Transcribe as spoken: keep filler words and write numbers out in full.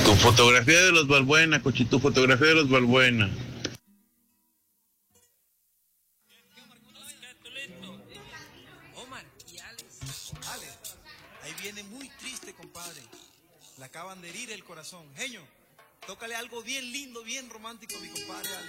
Tu fotografía de los Balbuena, Cochi, tu fotografía de los Balbuena. Omar y Alex. Alex, ahí viene muy triste, compadre. Le acaban de herir el corazón. Genio, tócale algo bien lindo, bien romántico a mi compadre Alex.